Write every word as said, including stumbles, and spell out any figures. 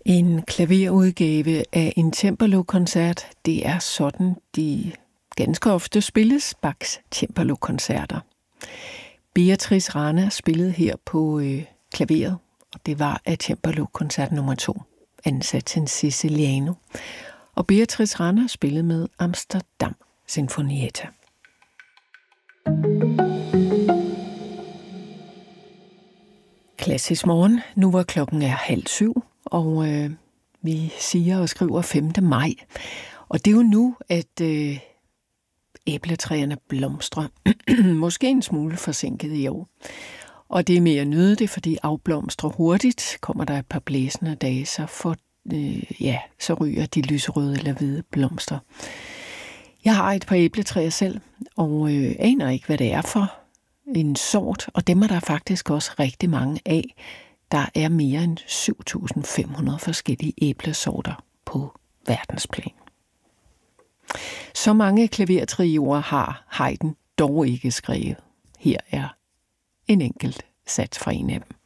En klaverudgave af en cembalo-koncert, det er sådan, de ganske ofte spilles, Bachs cembalo-koncerter. Beatrice Rana spillede her på øh, klaveret, og det var af cembalo-koncert nummer to, ansat en Siciliano. Og Beatrice Rana spillede med Amsterdam Sinfonietta. Klassisk morgen. Nu var klokken er halv syv, og øh, vi siger og skriver femte maj. Og det er jo nu, at øh, æbletræerne blomstrer. Måske en smule forsinket i år. Og det er mere nyde det, fordi afblomstrer hurtigt. Kommer der et par blæsende dage, så, får, øh, ja, så ryger de lyserøde eller hvide blomster. Jeg har et par æbletræer selv, og øh, aner ikke, hvad det er for en sort, og dem er der faktisk også rigtig mange af. Der er mere end syv tusind fem hundrede forskellige æblesorter på verdensplan. Så mange klavertrioer har Haydn dog ikke skrevet. Her er en enkelt sats fra en af dem.